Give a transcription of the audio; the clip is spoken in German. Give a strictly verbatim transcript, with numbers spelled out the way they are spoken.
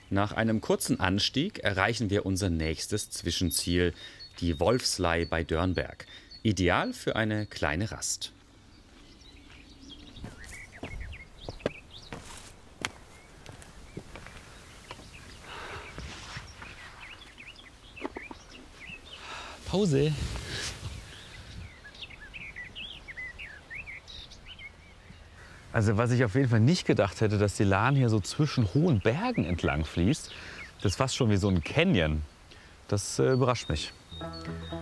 Nach einem kurzen Anstieg erreichen wir unser nächstes Zwischenziel, die Wolfslei bei Dörnberg. Ideal für eine kleine Rast. Pause. Also was ich auf jeden Fall nicht gedacht hätte, dass die Lahn hier so zwischen hohen Bergen entlang fließt. Das ist fast schon wie so ein Canyon. Das äh, überrascht mich.